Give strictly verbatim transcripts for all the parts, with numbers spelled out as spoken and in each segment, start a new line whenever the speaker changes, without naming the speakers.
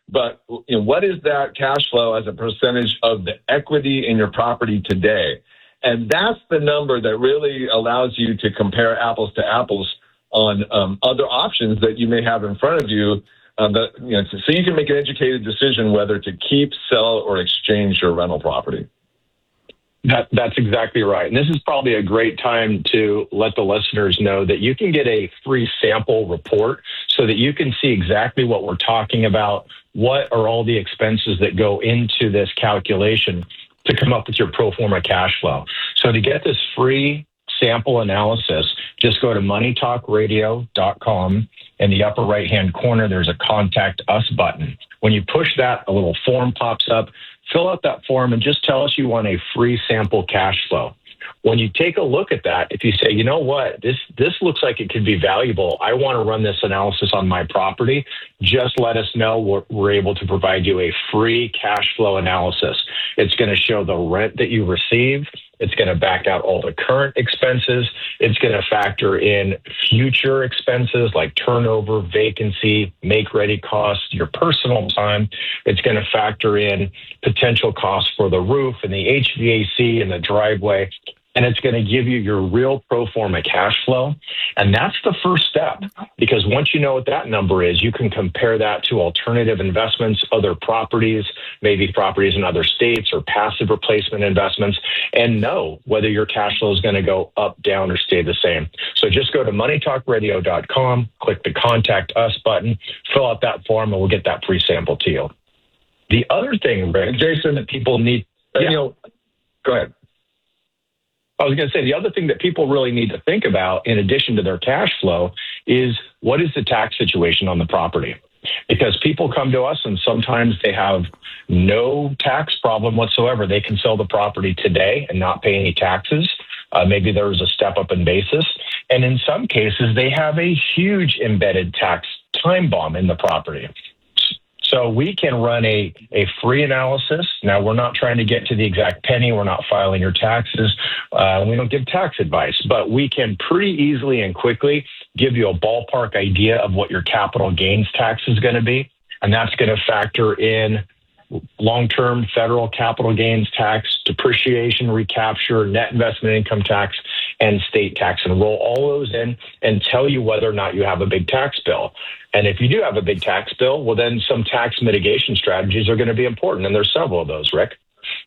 but you know, what is that cash flow as a percentage of the equity in your property today? And that's the number that really allows you to compare apples to apples on um, other options that you may have in front of you. Um, that, you know, so you can make an educated decision whether to keep, sell, or exchange your rental property.
That, that's exactly right. And this is probably a great time to let the listeners know that you can get a free sample report so that you can see exactly what we're talking about, what are all the expenses that go into this calculation to come up with your pro forma cash flow. So to get this free sample analysis, just go to money talk radio dot com. In the upper right-hand corner, there's a Contact Us button. When you push that, a little form pops up. Fill out that form and just tell us you want a free sample cash flow. When you take a look at that, if you say, you know what, this this looks like it could be valuable, I want to run this analysis on my property, just let us know. We're, we're able to provide you a free cash flow analysis. It's going to show the rent that you receive. It's going to back out all the current expenses. It's going to factor in future expenses like turnover, vacancy, make-ready costs, your personal time. It's going to factor in potential costs for the roof and the H V A C and the driveway. And it's going to give you your real pro forma cash flow. And that's the first step, because once you know what that number is, you can compare that to alternative investments, other properties, maybe properties in other states or passive replacement investments, and know whether your cash flow is going to go up, down, or stay the same. So just go to money talk radio dot com, click the Contact Us button, fill out that form, and we'll get that free sample to you. The other thing, Rick, Jason, that people need, yeah. you know, go ahead. I was going to say the other thing that people really need to think about in addition to their cash flow is what is the tax situation on the property? Because people come to us and sometimes they have no tax problem whatsoever. They can sell the property today and not pay any taxes. Uh, maybe there was a step up in basis. And in some cases, they have a huge embedded tax time bomb in the property. So we can run a, a free analysis. Now, we're not trying to get to the exact penny. We're not filing your taxes. Uh, we don't give tax advice, but we can pretty easily and quickly give you a ballpark idea of what your capital gains tax is going to be. And that's going to factor in long-term federal capital gains tax, depreciation, recapture, net investment income tax, and state tax, and roll all those in and tell you whether or not you have a big tax bill. And if you do have a big tax bill, well, then some tax mitigation strategies are going to be important. And there's several of those, Rick.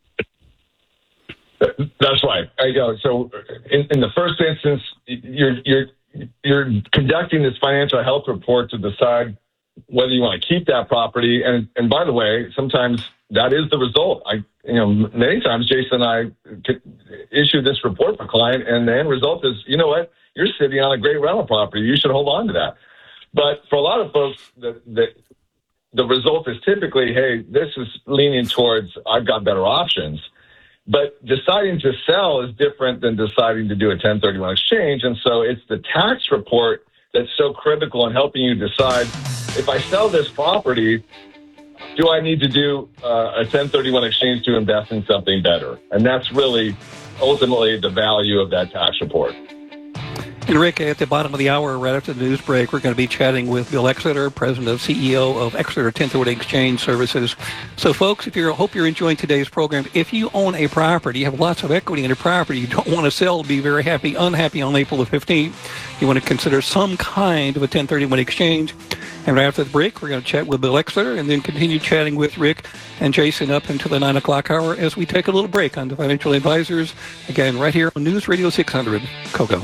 That's right. I go. So in, in the first instance, you're, you're, you're conducting this financial health report to decide whether you want to keep that property. And, and by the way, sometimes that is the result. I, you know, many times Jason and I issue this report for a client, and the end result is, you know what, you're sitting on a great rental property. You should hold on to that. But for a lot of folks, the, the, the result is typically, hey, this is leaning towards, I've got better options. But deciding to sell is different than deciding to do a ten thirty-one exchange. And so it's the tax report that's so critical in helping you decide, if I sell this property, do I need to do uh, a ten thirty-one exchange to invest in something better? And that's really ultimately the value of that tax report.
And Rick, at the bottom of the hour, right after the news break, we're going to be chatting with Bill Exeter, President and C E O of Exeter ten thirty-one Exchange Services. So, folks, if you hope you're enjoying today's program, if you own a property, you have lots of equity in a property, you don't want to sell, be very happy, unhappy on April the fifteenth, you want to consider some kind of a ten thirty-one exchange. And right after the break, we're going to chat with Bill Exeter and then continue chatting with Rick and Jason up until the nine o'clock hour as we take a little break on the Financial Advisors. Again, right here on News Radio six hundred, Coco.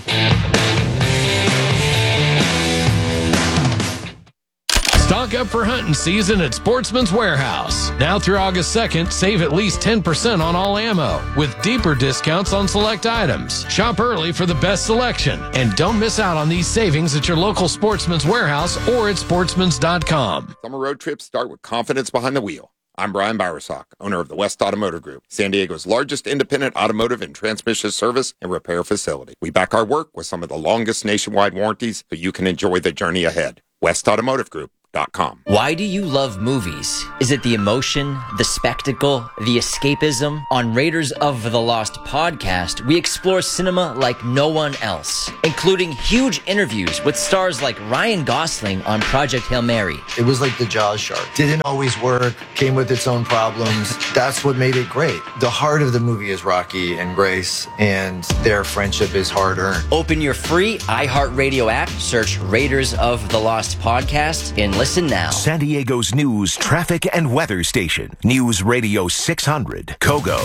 Stock up for hunting season at Sportsman's Warehouse. Now through August second, save at least ten percent on all ammo with deeper discounts on select items. Shop early for the best selection. And don't miss out on these savings at your local Sportsman's Warehouse or at sportsmans dot com.
Summer road trips start with confidence behind the wheel. I'm Brian Byersock, owner of the West Automotive Group, San Diego's largest independent automotive and transmission service and repair facility. We back our work with some of the longest nationwide warranties so you can enjoy the journey ahead. West Automotive Group. dot com.
Why do you love movies? Is it the emotion, the spectacle, the escapism? On Raiders of the Lost podcast, we explore cinema like no one else, including huge interviews with stars like Ryan Gosling on Project Hail Mary.
It was like the Jaws shark. Didn't always work, came with its own problems. That's what made it great. The heart of the movie is Rocky and Grace, and their friendship is hard-earned.
Open your free iHeartRadio app, search Raiders of the Lost podcast, and listen now.
San Diego's news, traffic, and weather station. News Radio six hundred, Kogo.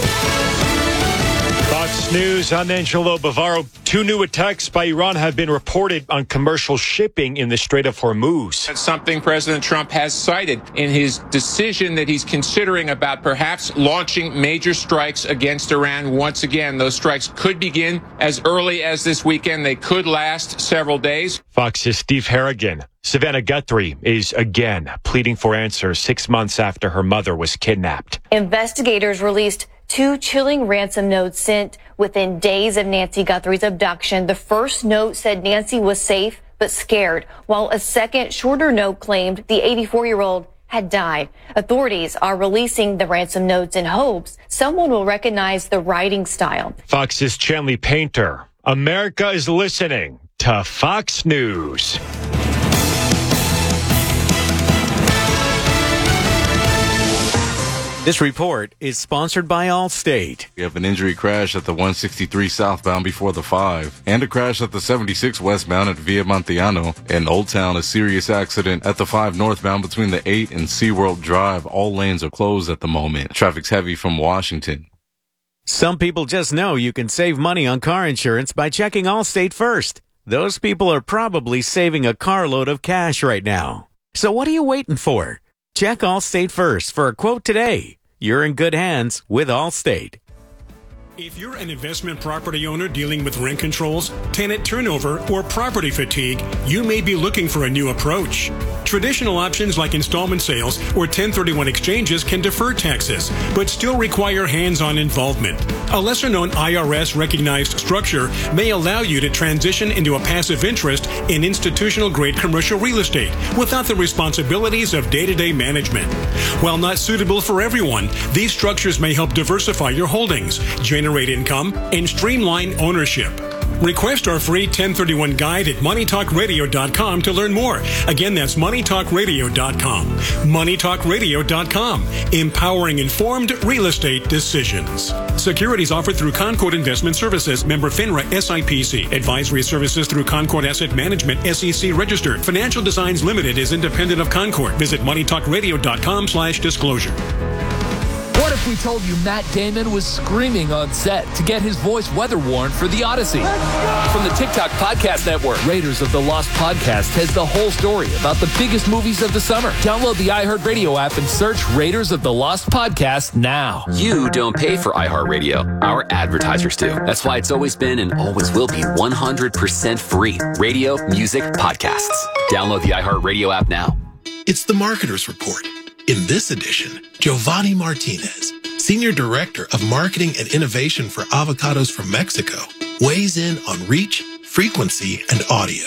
Fox News, I'm Angelo Bavaro. Two new attacks by Iran have been reported on commercial shipping in the Strait of Hormuz.
That's something President Trump has cited in his decision that he's considering about perhaps launching major strikes against Iran once again. Those strikes could begin as early as this weekend. They could last several days.
Fox's Steve Harrigan. Savannah Guthrie is again pleading for answers six months after her mother was kidnapped.
Investigators released two chilling ransom notes sent within days of Nancy Guthrie's abduction. The first note said Nancy was safe but scared, while a second, shorter note claimed the eighty-four-year-old had died. Authorities are releasing the ransom notes in hopes someone will recognize the writing style.
Fox's Chanley Painter. America is listening to Fox News.
This report is sponsored by Allstate.
We have an injury crash at the one sixty-three southbound before the five, and a crash at the seventy-six westbound at Via Montiano. In Old Town, a serious accident at the five northbound between the eight and SeaWorld Drive. All lanes are closed at the moment. Traffic's heavy from Washington.
Some people just know you can save money on car insurance by checking Allstate first. Those people are probably saving a carload of cash right now. So what are you waiting for? Check Allstate first for a quote today. You're in good hands with Allstate.
If you're an investment property owner dealing with rent controls, tenant turnover, or property fatigue, you may be looking for a new approach. Traditional options like installment sales or ten thirty-one exchanges can defer taxes, but still require hands-on involvement. A lesser-known I R S-recognized structure may allow you to transition into a passive interest in institutional-grade commercial real estate without the responsibilities of day-to-day management. While not suitable for everyone, these structures may help diversify your holdings, generate income, and streamline ownership. Request our free ten thirty-one guide at money talk radio dot com to learn more. Again, that's money talk radio dot com. money talk radio dot com. Empowering informed real estate decisions. Securities offered through Concord Investment Services. Member FINRA S I P C. Advisory services through Concord Asset Management. S E C registered. Financial Designs Limited is independent of Concord. Visit money talk radio dot com slash disclosure.
What if we told you Matt Damon was screaming on set to get his voice weather warned for The Odyssey? From the TikTok Podcast Network, Raiders of the Lost podcast has the whole story about the biggest movies of the summer. Download the iHeartRadio app and search Raiders of the Lost podcast now.
You don't pay for iHeartRadio. Our advertisers do. That's why it's always been and always will be one hundred percent free. Radio, music, podcasts. Download the iHeartRadio app now.
It's the Marketer's Report. In this edition, Giovanni Martinez, Senior Director of Marketing and Innovation for Avocados from Mexico, weighs in on reach, frequency, and audio.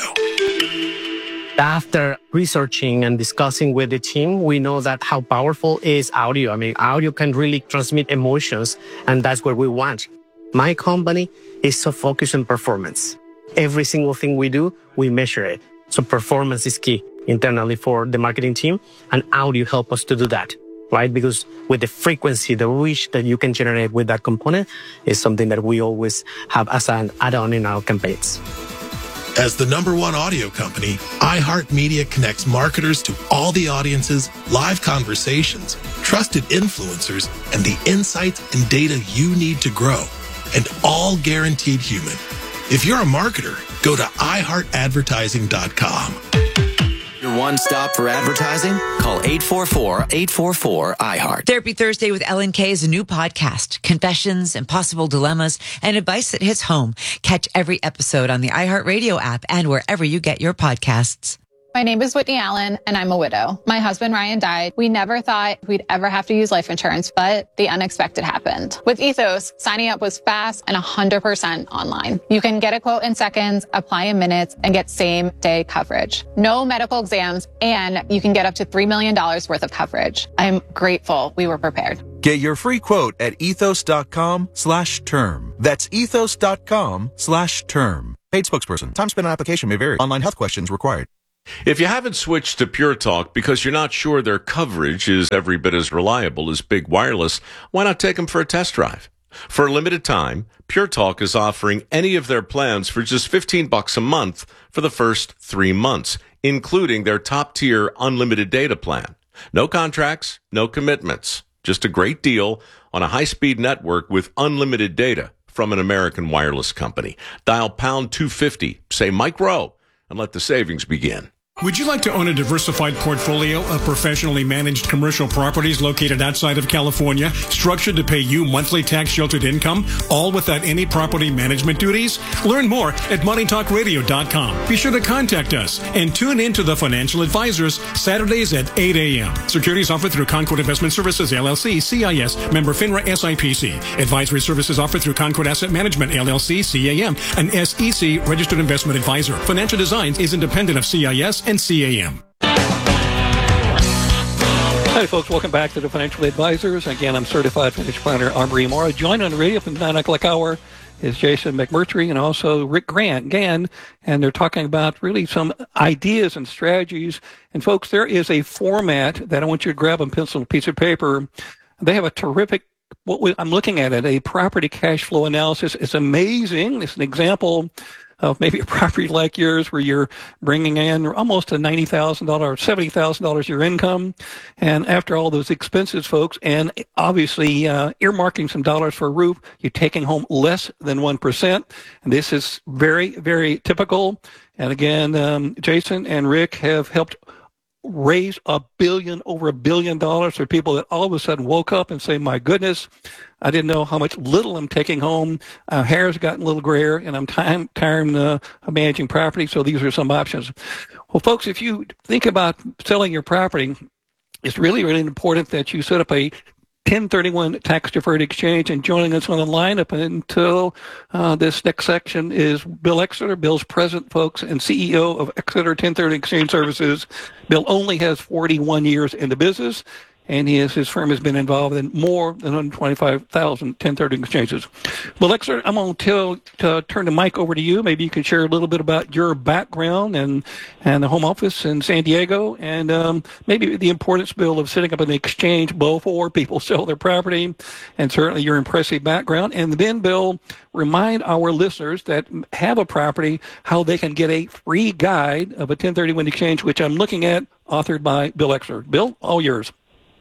After researching and discussing with the team, we know that how powerful is audio. I mean, audio can really transmit emotions, and that's what we want. My company is so focused on performance. Every single thing we do, we measure it. So performance is key internally for the marketing team, and audio help us to do that, right? Because with the frequency, the reach that you can generate with that component is something that we always have as an add-on in our campaigns.
As the number one audio company, iHeartMedia connects marketers to all the audiences, live conversations, trusted influencers, and the insights and data you need to grow, and all guaranteed human. If you're a marketer, go to i heart advertising dot com.
Your one stop for advertising? Call eight four four, eight four four, I heart.
Therapy Thursday with Ellen K is a new podcast. Confessions, impossible dilemmas, and advice that hits home. Catch every episode on the iHeartRadio app and wherever you get your podcasts.
My name is Whitney Allen, and I'm a widow. My husband, Ryan, died. We never thought we'd ever have to use life insurance, but the unexpected happened. With Ethos, signing up was fast and one hundred percent online. You can get a quote in seconds, apply in minutes, and get same-day coverage. No medical exams, and you can get up to three million dollars worth of coverage. I'm grateful we were prepared.
Get your free quote at ethos.com slash term. That's ethos.com slash term. Paid spokesperson. Time spent on application may vary. Online health questions required.
If you haven't switched to Pure Talk because you're not sure their coverage is every bit as reliable as Big Wireless, why not take them for a test drive? For a limited time, Pure Talk is offering any of their plans for just fifteen bucks a month for the first three months, including their top-tier unlimited data plan. No contracts, no commitments. Just a great deal on a high-speed network with unlimited data from an American wireless company. Dial pound two fifty, say Mike Rowe, and let the savings begin.
Would you like to own a diversified portfolio of professionally managed commercial properties located outside of California, structured to pay you monthly tax-sheltered income, all without any property management duties? Learn more at money talk radio dot com. Be sure to contact us and tune in to The Financial Advisors Saturdays at eight a.m. Securities offered through Concord Investment Services, L L C, C I S, member FINRA S I P C. Advisory services offered through Concord Asset Management, L L C, C A M, an S E C registered investment advisor. Financial Designs is independent of C I S and C A M.
Hi, folks. Welcome back to the Financial Advisors. Again, I'm certified financial planner Aubrey Mora. Joined on the radio from the nine o'clock hour is Jason McMurtry and also Rick Grant, Gann, and they're talking about really some ideas and strategies. And, folks, there is a format that I want you to grab a pencil and a piece of paper. They have a terrific, what we, I'm looking at it, a property cash flow analysis. It's amazing. It's an example of maybe a property like yours where you're bringing in almost a ninety thousand dollars, seventy thousand dollars your income. And after all those expenses, folks, and obviously uh, earmarking some dollars for a roof, you're taking home less than one percent. And this is very, very typical. And again, um, Jason and Rick have helped raise a billion, over a billion dollars for people that all of a sudden woke up and say, my goodness, I didn't know how much little I'm taking home. Uh, hair's gotten a little grayer, and I'm time, tired uh, of managing property, so these are some options. Well, folks, if you think about selling your property, it's really, really important that you set up a ten thirty-one tax-deferred exchange. And joining us on the lineup until uh, this next section is Bill Exeter. Bill's president, folks, and C E O of Exeter ten thirty Exchange Services. Bill only has forty-one years in the business, and he is, his firm has been involved in more than one hundred twenty-five thousand ten thirty exchanges. Bill Exeter, I'm going to, to turn the mic over to you. Maybe you can share a little bit about your background and, and the home office in San Diego, and um, maybe the importance, Bill, of setting up an exchange before people sell their property, and certainly your impressive background. And then, Bill, remind our listeners that have a property how they can get a free guide of a ten thirty-one exchange, which I'm looking at, authored by Bill Exeter. Bill, all yours.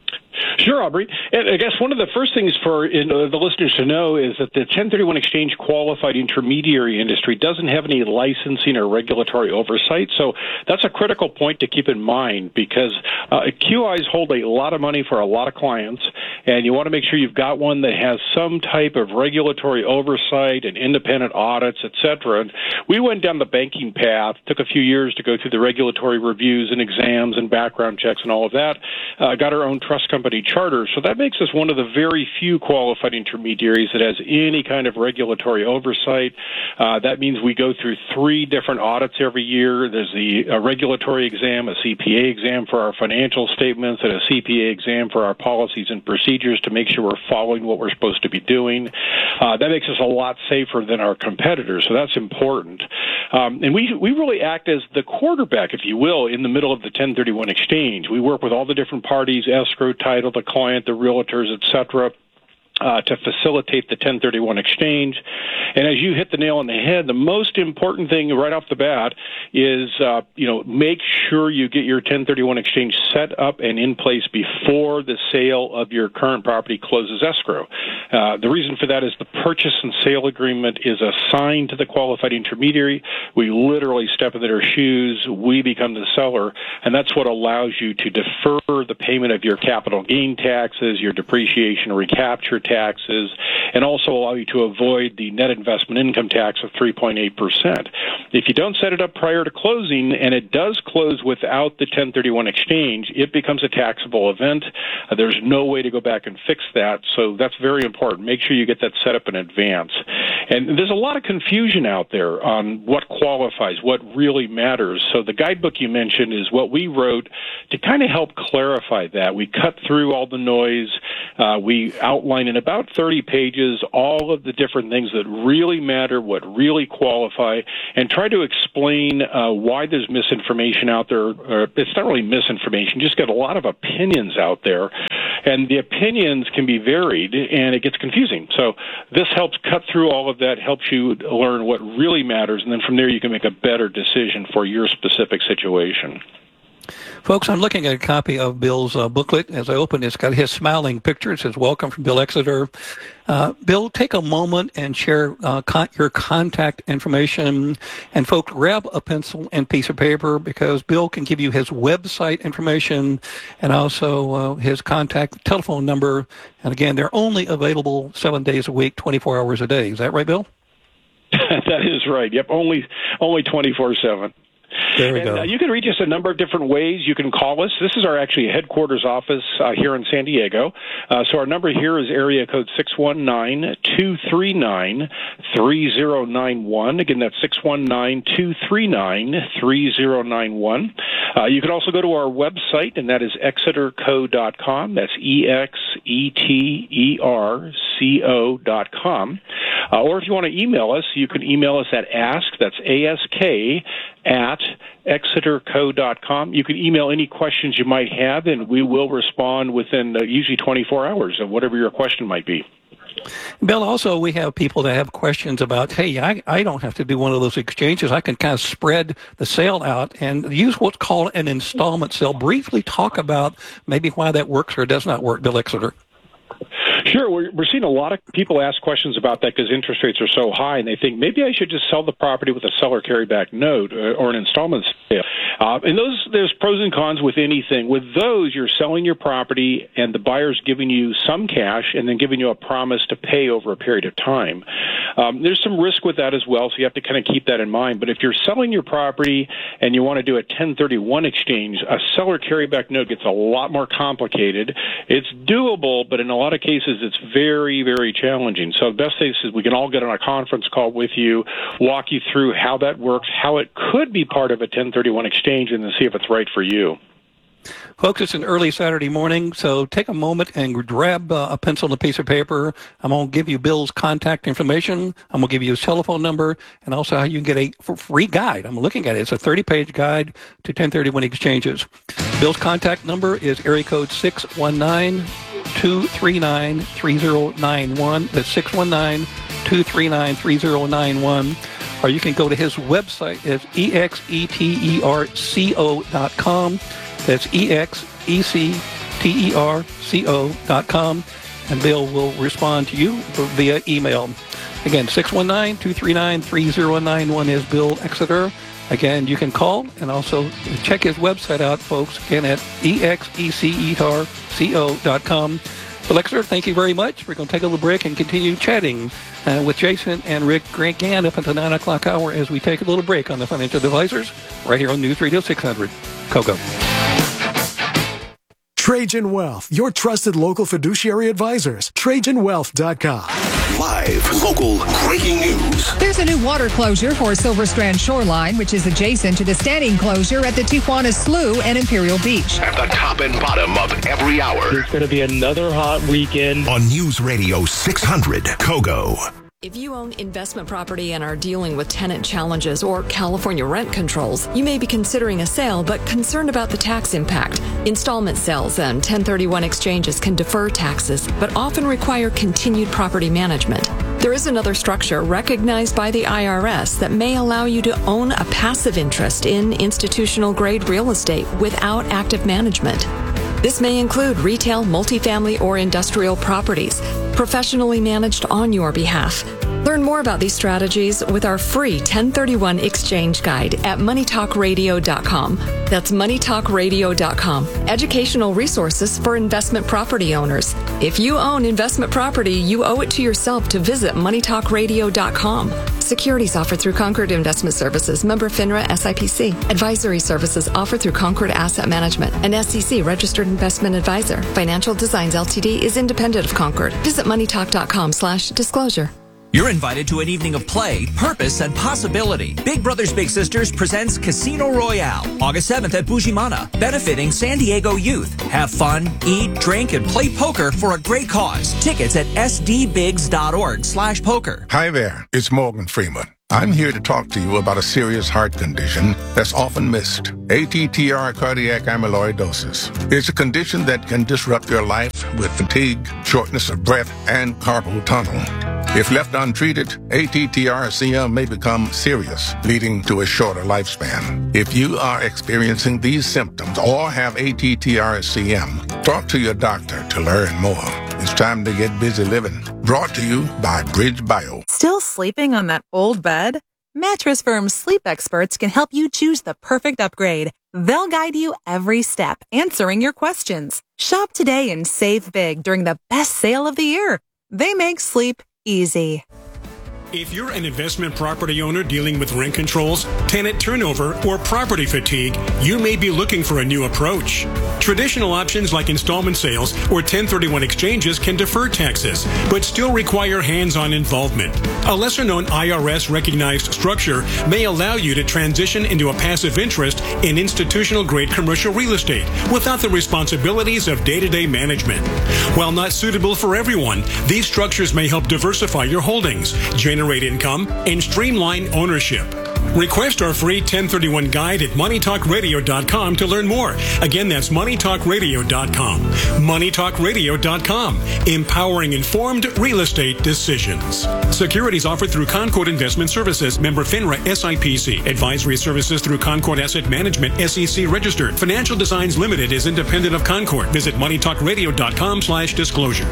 Sure, Aubrey. And I guess one of the first things for you know, the listeners to know is that the ten thirty-one exchange qualified intermediary industry doesn't have any licensing or regulatory oversight. So that's a critical point to keep in mind, because uh, Q Is hold a lot of money for a lot of clients, and you want to make sure you've got one that has some type of regulatory oversight and independent audits, et cetera. And we went down the banking path, took a few years to go through the regulatory reviews and exams and background checks and all of that, uh, got our own trust company charter. So that makes us one of the very few qualified intermediaries that has any kind of regulatory oversight. Uh, that means we go through three different audits every year. There's the uh, regulatory exam, a C P A exam for our financial statements, and a C P A exam for our policies and procedures to make sure we're following what we're supposed to be doing. Uh, that makes us a lot safer than our competitors, so that's important. Um, and we we really act as the quarterback, if you will, in the middle of the ten thirty-one exchange. We work with all the different parties, escrow, title, the client, the realtors, et cetera, Uh, to facilitate the ten thirty-one exchange. And as you hit the nail on the head, the most important thing right off the bat is, uh, you know, make sure you get your ten thirty-one exchange set up and in place before the sale of your current property closes escrow. Uh, the reason for that is the purchase and sale agreement is assigned to the qualified intermediary. We literally step into their shoes. We become the seller, and that's what allows you to defer the payment of your capital gain taxes, your depreciation and recapture taxes, and also allow you to avoid the net investment income tax of three point eight percent. If you don't set it up prior to closing, and it does close without the ten thirty-one exchange, it becomes a taxable event. Uh, there's no way to go back and fix that, so that's very important. Make sure you get that set up in advance. And there's a lot of confusion out there on what qualifies, what really matters. So the guidebook you mentioned is what we wrote to kind of help clarify that. We cut through all the noise. Uh, we outline in about thirty pages all of the different things that really matter, what really qualify, and try to explain uh, why there's misinformation out there. Or it's not really misinformation, just got a lot of opinions out there. And the opinions can be varied, and it gets confusing. So this helps cut through all of that, helps you learn what really matters, and then from there you can make a better decision for your specific situation.
Folks, I'm looking at a copy of Bill's uh, booklet. As I open it, it's got his smiling picture. It says, "Welcome from Bill Exeter." Uh, Bill, take a moment and share uh, con- your contact information. And folks, grab a pencil and piece of paper because Bill can give you his website information and also uh, his contact telephone number. And again, they're only available seven days a week, twenty-four hours a day. Is that right, Bill?
That is right. Yep, only only twenty-four seven.
There we
and,
go.
Uh, you can reach us a number of different ways. You can call us. This is our actually headquarters office uh, here in San Diego. Uh, so our number here is area code six one nine, two three nine, three zero nine one. Again, that's six one nine, two three nine, three zero nine one. Uh, you can also go to our website, and that is exeter co dot com. That's E X E T E R C O dot com. Uh, or if you want to email us, you can email us at ask, that's A S K, at exeter co dot com. You can email any questions you might have, and we will respond within uh, usually twenty-four hours of whatever your question might be.
Bill, also, we have people that have questions about, hey, I, I don't have to do one of those exchanges. I can kind of spread the sale out and use what's called an installment sale. Briefly talk about maybe why that works or does not work, Bill Exeter.
Sure. We're, we're seeing a lot of people ask questions about that because interest rates are so high, and they think maybe I should just sell the property with a seller carryback note or, or an installment sale. Uh, and those, there's pros and cons with anything. With those, you're selling your property, and the buyer's giving you some cash and then giving you a promise to pay over a period of time. Um, there's some risk with that as well, so you have to kind of keep that in mind. But if you're selling your property and you want to do a ten thirty-one exchange, a seller carryback note gets a lot more complicated. It's doable, but in a lot of cases, it's very, very challenging. So the best thing is we can all get on a conference call with you, walk you through how that works, how it could be part of a ten thirty-one exchange, and then see if it's right for you.
Folks, it's an early Saturday morning, so take a moment and grab uh, a pencil and a piece of paper. I'm going to give you Bill's contact information. I'm going to give you his telephone number and also how you can get a free guide. I'm looking at it. It's a thirty-page guide to ten thirty-one exchanges. Bill's contact number is area code six one nine, two three nine, three zero nine one. That's six one nine, two three nine, three zero nine one. Or you can go to his website. It's E X E T E R C O dot com. That's E X E C T E R C O dot com. And Bill will respond to you via email. Again, six one nine, two three nine, three zero nine one is Bill Exeter. Again, you can call and also check his website out, folks, again at E X E C E T R C O dot com. Bill Exeter, thank you very much. We're going to take a little break and continue chatting uh, with Jason and Rick Grant up until nine o'clock hour as we take a little break on the Financial Advisors right here on News Radio six hundred. Coco.
Trajan Wealth, your trusted local fiduciary advisors. Trajan Wealth dot com.
Live, local, breaking news.
There's a new water closure for Silver Strand Shoreline, which is adjacent to the standing closure at the Tijuana Slough and Imperial Beach.
At the top and bottom of every hour.
There's going to be another hot weekend.
On News Radio six hundred, Kogo.
If you own investment property and are dealing with tenant challenges or California rent controls, you may be considering a sale but concerned about the tax impact. Installment sales and ten thirty-one exchanges can defer taxes but often require continued property management. There is another structure recognized by the I R S that may allow you to own a passive interest in institutional-grade real estate without active management. This may include retail, multifamily, or industrial properties, professionally managed on your behalf. Learn more about these strategies with our free ten thirty-one exchange guide at money talk radio dot com. That's money talk radio dot com. Educational resources for investment property owners. If you own investment property, you owe it to yourself to visit money talk radio dot com. Securities offered through Concord Investment Services, member FINRA S I P C. Advisory services offered through Concord Asset Management, an S E C registered investment advisor. Financial Designs Ltd is independent of Concord. Visit money talk dot com slash disclosure.
You're invited to an evening of play, purpose, and possibility. Big Brothers Big Sisters presents Casino Royale, August seventh at Bujimana, benefiting San Diego youth. Have fun, eat, drink, and play poker for a great cause. Tickets at s d bigs dot org slash poker.
Hi there, it's Morgan Freeman. I'm here to talk to you about a serious heart condition that's often missed. A T T R cardiac amyloidosis. It's a condition that can disrupt your life with fatigue, shortness of breath, and carpal tunnel. If left untreated, A T T R C M may become serious, leading to a shorter lifespan. If you are experiencing these symptoms or have A T T R C M, talk to your doctor to learn more. It's time to get busy living. Brought to you by Bridge Bio.
Still sleeping on that old bed? Mattress Firm sleep experts can help you choose the perfect upgrade. They'll guide you every step, answering your questions. Shop today and save big during the best sale of the year. They make sleep easy.
If you're an investment property owner dealing with rent controls, tenant turnover, or property fatigue, you may be looking for a new approach. Traditional options like installment sales or ten thirty-one exchanges can defer taxes, but still require hands-on involvement. A lesser-known I R S-recognized structure may allow you to transition into a passive interest in institutional-grade commercial real estate without the responsibilities of day-to-day management. While not suitable for everyone, these structures may help diversify your holdings, generate income, and streamline ownership. Request our free ten thirty-one guide at money talk radio dot com to learn more. Again, that's money talk radio dot com. money talk radio dot com. Empowering informed real estate decisions. Securities offered through Concord Investment Services, member FINRA S I P C. Advisory services through Concord Asset Management, S E C registered. Financial Designs Limited is independent of Concord. Visit money talk radio dot com slash disclosure.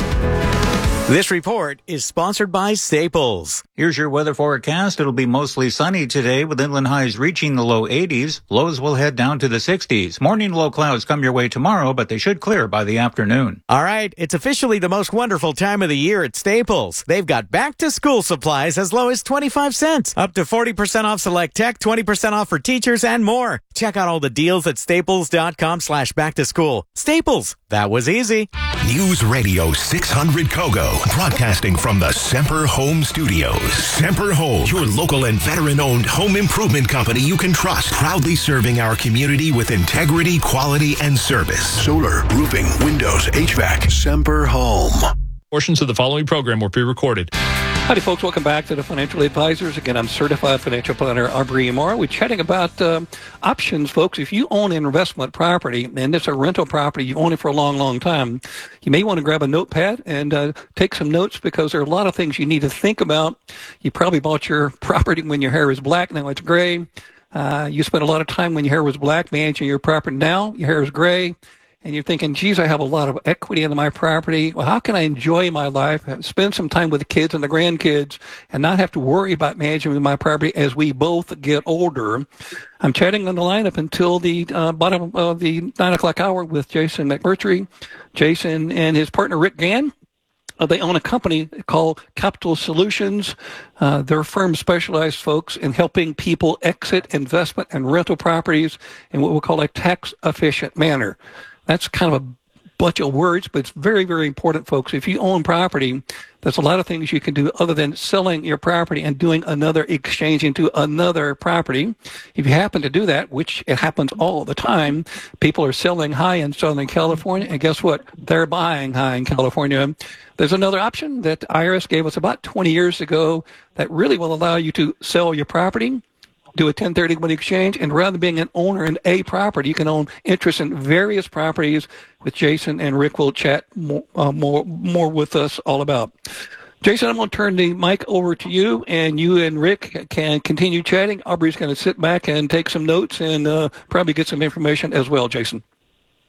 This report is sponsored by Staples.
Here's your weather forecast. It'll be mostly sunny today with inland highs reaching the low eighties. Lows will head down to the sixties. Morning low clouds come your way tomorrow, but they should clear by the afternoon.
All right, it's officially the most wonderful time of the year at Staples. They've got back-to-school supplies as low as twenty-five cents, up to forty percent off select tech, twenty percent off for teachers, and more. Check out all the deals at staples dot com slash back to school. Staples, that was easy.
News Radio six hundred Kogo, broadcasting from the Semper Home Studios. Semper Home, your local and veteran-owned home improvement company you can trust. Proudly serving our community with integrity, quality, and service.
Solar, roofing, windows, H V A C. Semper Home.
Portions of the following program were pre-recorded.
Howdy, folks. Welcome back to the Financial Advisors. Again, I'm certified financial planner Aubrey Amara. We're chatting about um, options, folks. If you own an investment property and it's a rental property, you own it for a long, long time, you may want to grab a notepad and uh, take some notes because there are a lot of things you need to think about. You probably bought your property when your hair was black. Now it's gray. Uh, you spent a lot of time when your hair was black managing your property. Now your hair is gray. And you're thinking, geez, I have a lot of equity in my property. Well, how can I enjoy my life, spend some time with the kids and the grandkids, and not have to worry about managing my property as we both get older? I'm chatting on the line up until the uh, bottom of the nine o'clock hour with Jason McMurtry. Jason and his partner, Rick Gann. Uh, they own a company called Capital Solutions. Uh, their firm specializes, folks, in helping people exit investment and rental properties in what we'll call a tax-efficient manner. That's kind of a bunch of words, but it's very, very important, folks. If you own property, there's a lot of things you can do other than selling your property and doing another exchange into another property. If you happen to do that, which it happens all the time, people are selling high in Southern California, and guess what? They're buying high in California. There's another option that I R S gave us about twenty years ago that really will allow you to sell your property, do a ten thirty-one exchange, and rather than being an owner in a property, you can own interest in various properties, with Jason and Rick will chat more, uh, more, more with us all about. Jason, I'm going to turn the mic over to you, and you and Rick can continue chatting. Aubrey's going to sit back and take some notes and uh, probably get some information as well, Jason.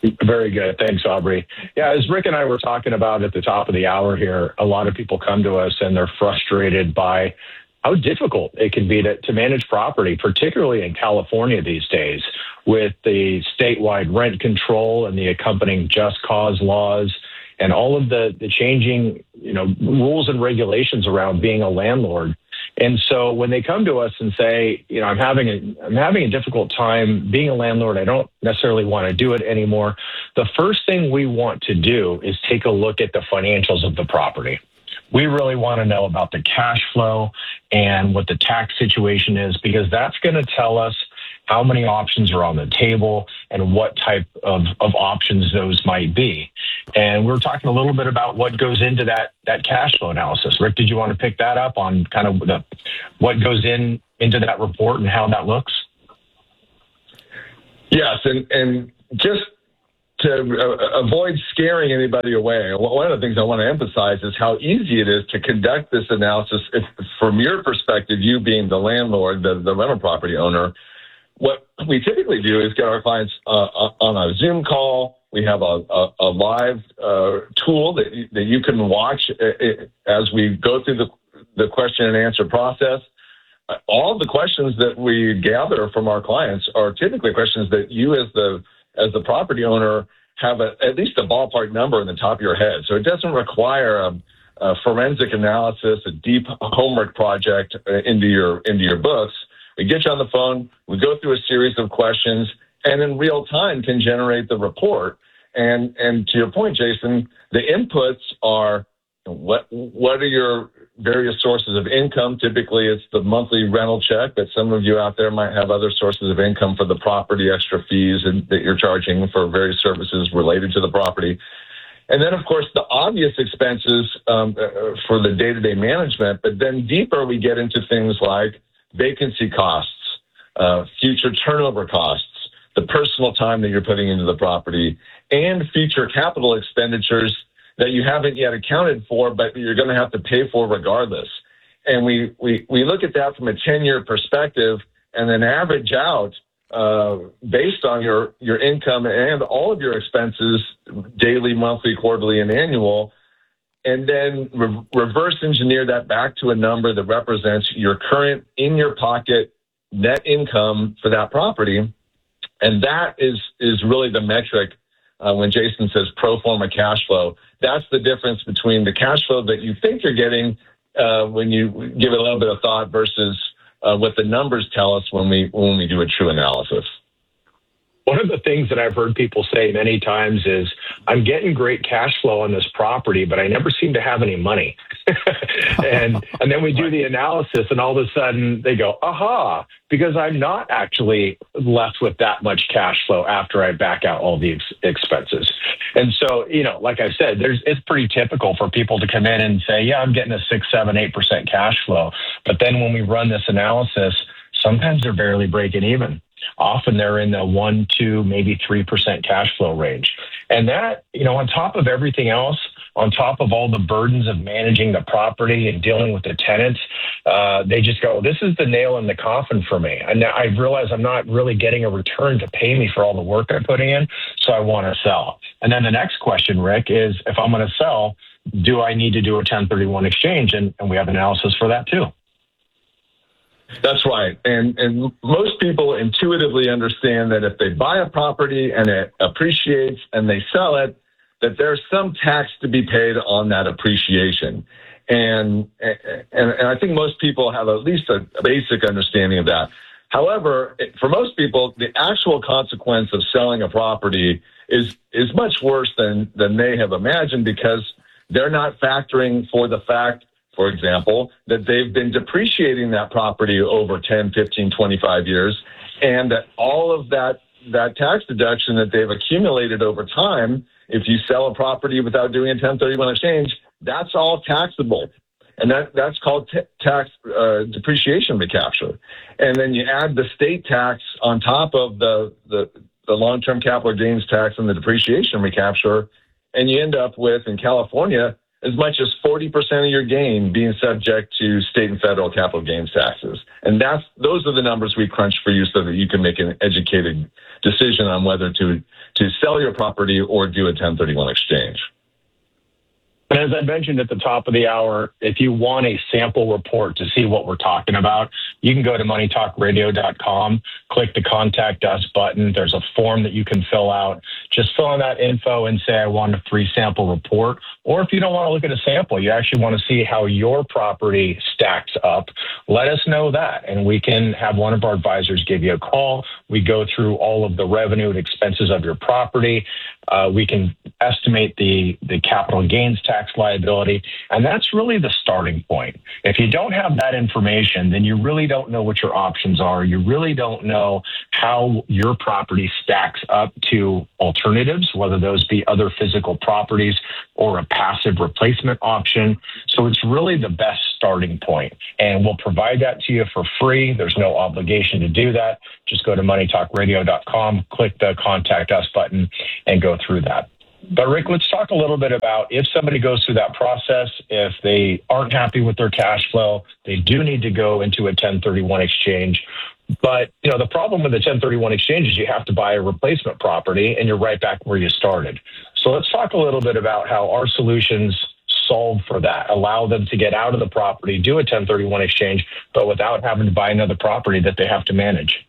Very good. Thanks, Aubrey. Yeah, as Rick and I were talking about at the top of the hour here, a lot of people come to us and they're frustrated by how difficult it can be to, to manage property, particularly in California these days, with the statewide rent control and the accompanying just cause laws and all of the, the changing, you know, rules and regulations around being a landlord. And so when they come to us and say, you know, I'm having a, I'm having a difficult time being a landlord, I don't necessarily want to do it anymore. The first thing we want to do is take a look at the financials of the property. We really want to know about the cash flow and what the tax situation is, because that's going to tell us how many options are on the table and what type of, of options those might be. And we were talking a little bit about what goes into that, that cash flow analysis. Rick, did you want to pick that up on kind of the, what goes in into that report and how that looks?
Yes, and, and just to uh, avoid scaring anybody away, one of the things I want to emphasize is how easy it is to conduct this analysis if, from your perspective, you being the landlord, the, the rental property owner. What we typically do is get our clients uh, on a Zoom call. We have a, a, a live uh, tool that you, that you can watch as we go through the, the question and answer process. All of the questions that we gather from our clients are typically questions that you as the as the property owner have a, at least a ballpark number in the top of your head. So it doesn't require a, a forensic analysis, a deep homework project into your into your books. We get you on the phone, we go through a series of questions, and in real time can generate the report. And and to your point, Jason, the inputs are what what are your various sources of income? Typically, it's the monthly rental check, but some of you out there might have other sources of income for the property, extra fees and, that you're charging for various services related to the property. And then, of course, the obvious expenses um, uh, for the day-to-day management, but then deeper we get into things like vacancy costs, uh, future turnover costs, the personal time that you're putting into the property, and future capital expenditures that you haven't yet accounted for, but you're going to have to pay for regardless. And we, we, we look at that from a ten-year perspective and then average out uh, based on your, your income and all of your expenses, daily, monthly, quarterly, and annual, and then re- reverse engineer that back to a number that represents your current in-your-pocket net income for that property. And that is, is really the metric uh, when Jason says pro forma cash flow. That's the difference between the cash flow that you think you're getting uh, when you give it a little bit of thought versus uh, what the numbers tell us when we when we do a true analysis.
One of the things that I've heard people say many times is, I'm getting great cash flow on this property, but I never seem to have any money. and and then we do the analysis, and all of a sudden they go, aha, because I'm not actually left with that much cash flow after I back out all the ex- expenses. And so, you know, like I said, there's it's pretty typical for people to come in and say, yeah, I'm getting a six, seven, eight percent cash flow. But then when we run this analysis, sometimes they're barely breaking even. Often they're in the one, two, maybe three percent cash flow range. And that, you know, on top of everything else, on top of all the burdens of managing the property and dealing with the tenants, uh, they just go, this is the nail in the coffin for me. And I realize I'm not really getting a return to pay me for all the work I'm putting in, so I want to sell. And then the next question, Rick, is if I'm going to sell, do I need to do a ten thirty-one exchange? And, and we have analysis for that too.
That's right. And and most people intuitively understand that if they buy a property and it appreciates and they sell it, that there's some tax to be paid on that appreciation. And and, and I think most people have at least a basic understanding of that. However, for most people, the actual consequence of selling a property is is much worse than, than they have imagined, because they're not factoring for the fact, for example, that they've been depreciating that property over ten, fifteen, twenty-five years, and that all of that, that tax deduction that they've accumulated over time, if you sell a property without doing a ten thirty-one exchange, that's all taxable. And that, that's called t- tax uh, depreciation recapture. And then you add the state tax on top of the, the, the long-term capital gains tax and the depreciation recapture, and you end up with, in California, as much as forty percent of your gain being subject to state and federal capital gains taxes. And that's those are the numbers we crunch for you so that you can make an educated decision on whether to, to sell your property or do a ten thirty-one exchange.
And as I mentioned at the top of the hour, if you want a sample report to see what we're talking about, you can go to money talk radio dot com, click the Contact Us button. There's a form that you can fill out. Just fill in that info and say, I want a free sample report. Or if you don't want to look at a sample, you actually want to see how your property stacks up, let us know that. And we can have one of our advisors give you a call. We go through all of the revenue and expenses of your property. Uh, we can estimate the, the capital gains tax liability. And that's really the starting point. If you don't have that information, then you really don't know what your options are. You really don't know how your property stacks up to alternatives, whether those be other physical properties or a passive replacement option. So it's really the best starting point. And we'll provide that to you for free. There's no obligation to do that. Just go to money talk radio dot com, click the Contact Us button, and go through that. But Rick, let's talk a little bit about if somebody goes through that process, if they aren't happy with their cash flow, they do need to go into a ten thirty-one exchange. But, you know, the problem with the ten thirty-one exchange is you have to buy a replacement property and you're right back where you started. So let's talk a little bit about how our solutions solve for that, allow them to get out of the property, do a ten thirty-one exchange, but without having to buy another property that they have to manage.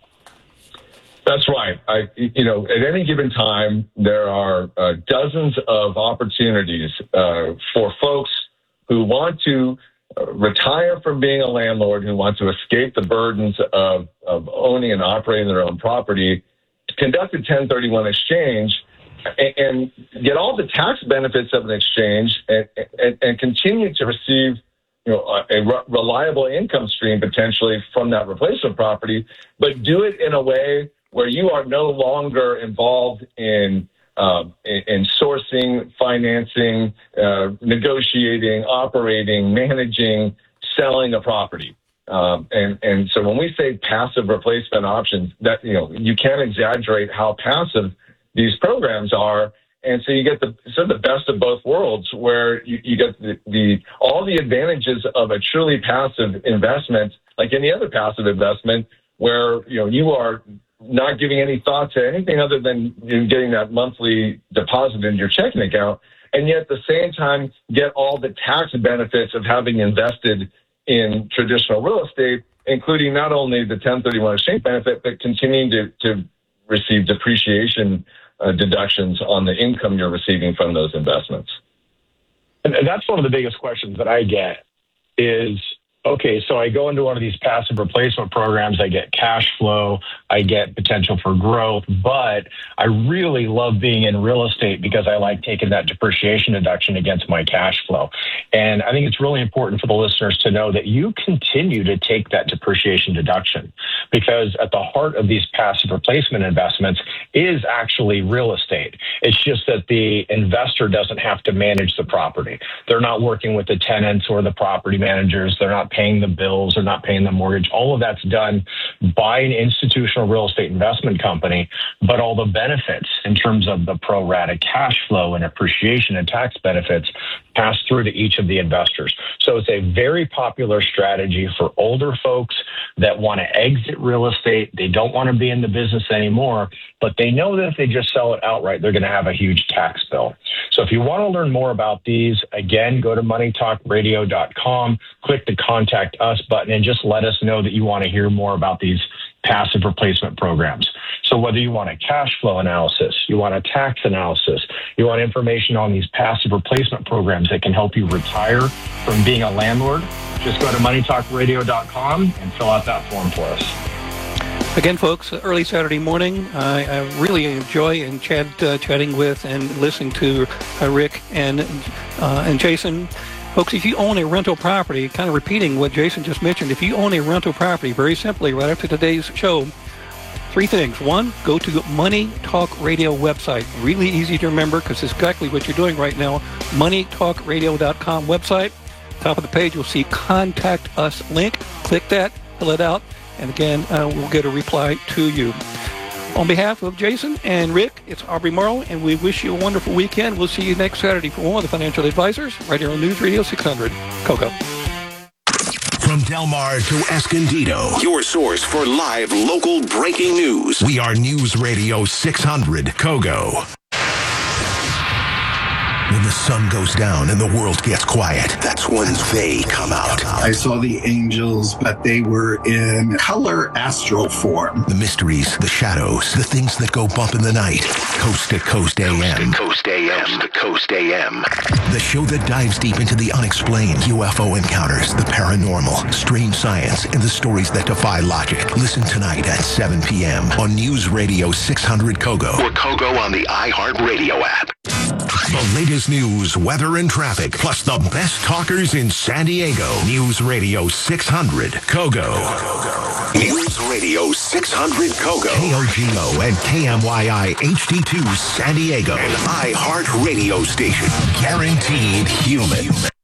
That's right. I, you know, at any given time, there are uh, dozens of opportunities uh, for folks who want to uh, retire from being a landlord, who want to escape the burdens of, of owning and operating their own property, to conduct a ten thirty-one exchange and, and get all the tax benefits of an exchange and, and, and continue to receive, you know, a, a re- reliable income stream potentially from that replacement property, but do it in a way where you are no longer involved in um, in, in sourcing, financing, uh, negotiating, operating, managing, selling a property. Um, and and so when we say passive replacement options, that you know you can't exaggerate how passive these programs are. And so you get the sort of the best of both worlds, where you, you get the, the all the advantages of a truly passive investment, like any other passive investment, where you know you are not giving any thought to anything other than you know, getting that monthly deposit in your checking account, and yet at the same time get all the tax benefits of having invested in traditional real estate, including not only the ten thirty-one exchange benefit, but continuing to, to receive depreciation uh, deductions on the income you're receiving from those investments.
And, and that's one of the biggest questions that I get is, okay, so I go into one of these passive replacement programs, I get cash flow, I get potential for growth, but I really love being in real estate because I like taking that depreciation deduction against my cash flow. And I think it's really important for the listeners to know that you continue to take that depreciation deduction, because at the heart of these passive replacement investments is actually real estate. It's just that the investor doesn't have to manage the property. They're not working with the tenants or the property managers. They're not paying the bills, they're not paying the mortgage. All of that's done by an institutional real estate investment company, but all the benefits in terms of the pro rata cash flow and appreciation and tax benefits pass through to each of the investors. So it's a very popular strategy for older folks that want to exit real estate. They don't want to be in the business anymore, but they know that if they just sell it outright, they're going to have a huge tax bill. So if you want to learn more about these, again, go to money talk radio dot com, click the Contact Us button, and just let us know that you want to hear more about these passive replacement programs. So whether you want a cash flow analysis, you want a tax analysis, you want information on these passive replacement programs that can help you retire from being a landlord, just go to money talk radio dot com and fill out that form for us.
Again, folks, early Saturday morning, I, I really enjoy and chat, uh, chatting with and listening to uh, Rick and uh, and Jason. Folks, if you own a rental property, kind of repeating what Jason just mentioned, if you own a rental property, very simply, right after today's show, three things. One, go to Money Talk Radio website. Really easy to remember because it's exactly what you're doing right now. money talk radio dot com website. Top of the page, you'll see Contact Us link. Click that, fill it out, and again, uh, we'll get a reply to you. On behalf of Jason and Rick, it's Aubrey Marlowe, and we wish you a wonderful weekend. We'll see you next Saturday for more of the Financial Advisors right here on News Radio six hundred. Coco.
From Del Mar to Escondido, your source for live local breaking news. We are News Radio six hundred Kogo. When the sun goes down and the world gets quiet, that's when they come out.
I saw the angels, but they were in color astral form.
The mysteries, the shadows, the things that go bump in the night. Coast to Coast A M. Coast to Coast A M. Coast to Coast A M. The show that dives deep into the unexplained, U F O encounters, the paranormal, strange science, and the stories that defy logic. Listen tonight at seven p.m. on News Radio six hundred Kogo or Kogo on the iHeartRadio app. The latest news, weather, and traffic, plus the best talkers in San Diego. News Radio six hundred Kogo. News Radio six hundred Kogo. K O G O and K M Y I H D two San Diego. An iHeart radio station. Guaranteed human.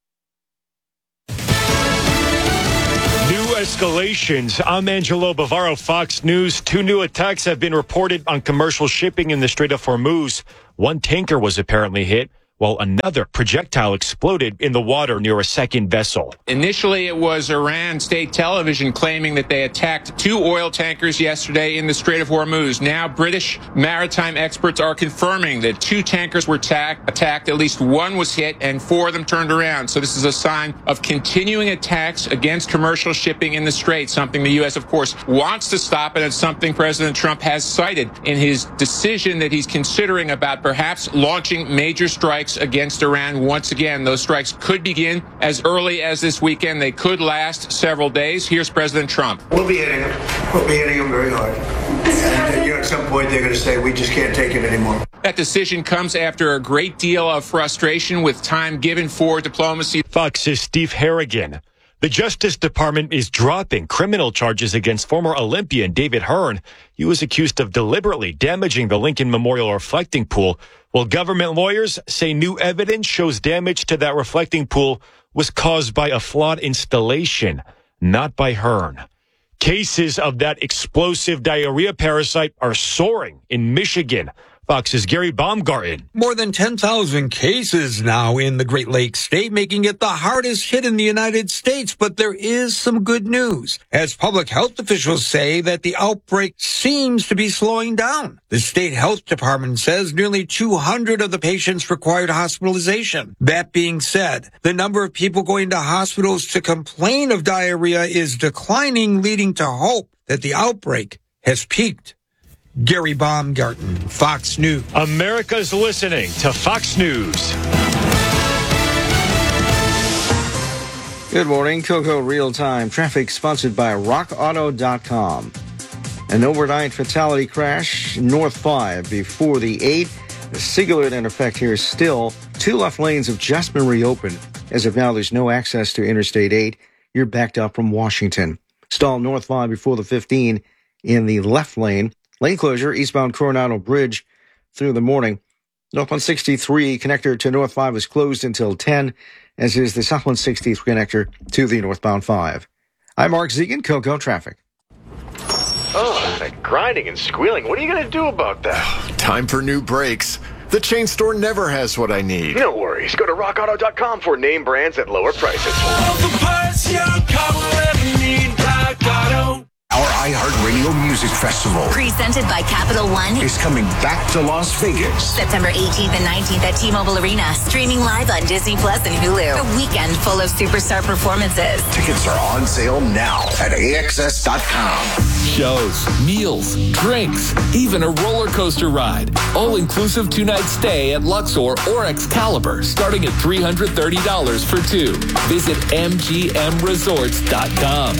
New escalations. I'm Angelo Bavaro, Fox News. Two new attacks have been reported on commercial shipping in the Strait of Hormuz. One tanker was apparently hit, while another projectile exploded in the water near a second vessel.
Initially, it was Iran state television claiming that they attacked two oil tankers yesterday in the Strait of Hormuz. Now, British maritime experts are confirming that two tankers were ta- attacked, at least one was hit, and four of them turned around. So this is a sign of continuing attacks against commercial shipping in the Strait, something the U S, of course, wants to stop, and it's something President Trump has cited in his decision that he's considering about perhaps launching major strikes against Iran once again. Those strikes could begin as early as this weekend. They could last several days. Here's President Trump.
We'll be hitting them. We'll be hitting them very hard. And you know, at some point, they're going to say, we just can't take it anymore.
That decision comes after a great deal of frustration with time given for diplomacy.
Fox's Steve Harrigan. The Justice Department is dropping criminal charges against former Olympian David Hearn. He was accused of deliberately damaging the Lincoln Memorial reflecting pool, while government lawyers say new evidence shows damage to that reflecting pool was caused by a flawed installation, not by Hearn. Cases of that explosive diarrhea parasite are soaring in Michigan. Fox's Gary Baumgarten.
More than ten thousand cases now in the Great Lakes state, making it the hardest hit in the United States. But there is some good news, as public health officials say that the outbreak seems to be slowing down. The state health department says nearly two hundred of the patients required hospitalization. That being said, the number of people going to hospitals to complain of diarrhea is declining, leading to hope that the outbreak has peaked. Gary Baumgarten, Fox News.
America's listening to Fox News.
Good morning. Coco Real Time Traffic sponsored by rock auto dot com. An overnight fatality crash, North five before the eight. The signal in effect here still. Two left lanes have just been reopened. As of now, there's no access to Interstate eight. You're backed up from Washington. Stall North five before the fifteen in the left lane. Lane closure, eastbound Coronado Bridge through the morning. North one sixty-three connector to North five is closed until ten, as is the South one sixty-three connector to the northbound five. I'm Mark Zegan, Coco Traffic.
Oh, that grinding and squealing. What are you going to do about that?
Time for new brakes. The chain store never has what I need.
No worries. Go to rock auto dot com for name brands at lower prices. All the parts your car will ever need, Rock Auto.
Our iHeartRadio Music Festival,
presented by Capital One,
is coming back to Las Vegas.
September eighteenth and nineteenth at T-Mobile Arena. Streaming live on Disney Plus and Hulu. A weekend full of superstar performances.
Tickets are on sale now at A X S dot com.
Shows, meals, drinks, even a roller coaster ride. All-inclusive two-night stay at Luxor or Excalibur, starting at three hundred thirty dollars for two. Visit M G M resorts dot com.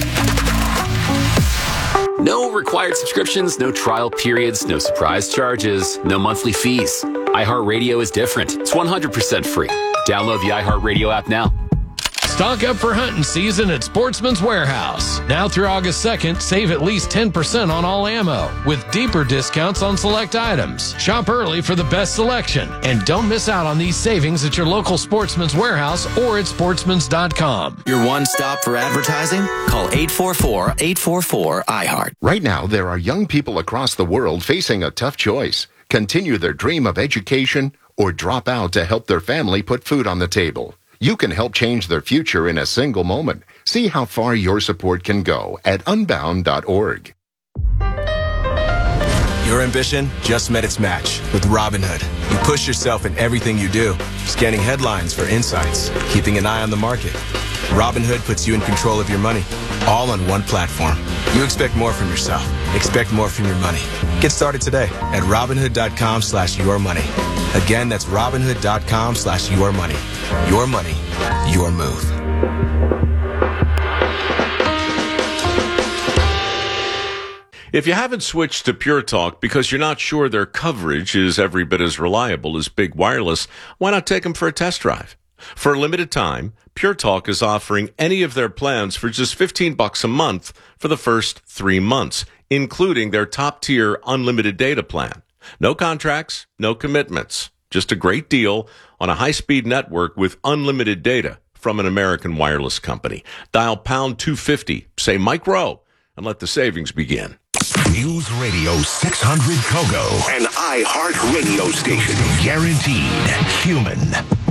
No required subscriptions, no trial periods, no surprise charges, no monthly fees. iHeartRadio is different. It's one hundred percent free. Download the iHeartRadio app now.
Stock up for hunting season at Sportsman's Warehouse. Now through August second, save at least ten percent on all ammo, with deeper discounts on select items. Shop early for the best selection, and don't miss out on these savings at your local Sportsman's Warehouse or at sportsmans dot com.
Your one stop for advertising? Call eight four four, eight four four, I heart.
Right now, there are young people across the world facing a tough choice. Continue their dream of education or drop out to help their family put food on the table. You can help change their future in a single moment. See how far your support can go at unbound dot org.
Your ambition just met its match with Robinhood. You push yourself in everything you do, scanning headlines for insights, keeping an eye on the market. Robinhood puts you in control of your money, all on one platform. You expect more from yourself. Expect more from your money. Get started today at Robinhood dot com slash your money. Again, that's Robinhood dot com slash your money. Your money, your move.
If you haven't switched to Pure Talk because you're not sure their coverage is every bit as reliable as Big Wireless, why not take them for a test drive? For a limited time, Pure Talk is offering any of their plans for just fifteen bucks a month for the first three months, including their top-tier unlimited data plan. No contracts, no commitments. Just a great deal on a high-speed network with unlimited data from an American wireless company. Dial pound two fifty, say Mike Rowe, and let the savings begin.
News Radio six hundred Kogo, an iHeart radio station. Guaranteed human.